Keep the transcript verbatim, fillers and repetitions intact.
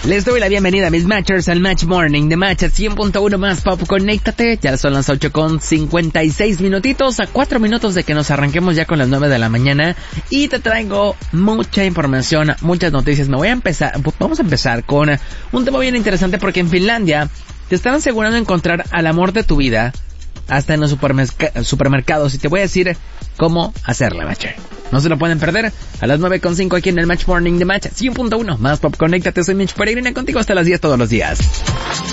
Les doy la bienvenida, mis matchers, al Match Morning de Match cien punto uno más Pop. Conéctate, ya son las ocho con cincuenta y seis minutitos, a cuatro minutos de que nos arranquemos ya con las nueve de la mañana. Y te traigo mucha información, muchas noticias. Me voy a empezar, vamos a empezar con un tema bien interesante porque en Finlandia te están asegurando encontrar al amor de tu vida hasta en los supermerc- supermercados. Y te voy a decir cómo hacerla, Matcher. No se lo pueden perder a las nueve con cinco aquí en el Match Morning de Match cien punto uno más Pop. Conéctate, soy Mitch Peregrina, contigo hasta las diez todos los días.